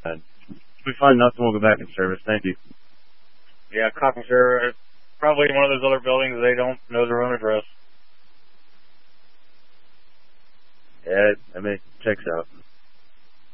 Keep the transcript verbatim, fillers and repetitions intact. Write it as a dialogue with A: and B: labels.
A: And if we find nothing, we'll go back in service. Thank you.
B: Yeah, copy, sir. It's probably one of those other buildings. They don't know their own address.
A: Yeah, I mean, checks out.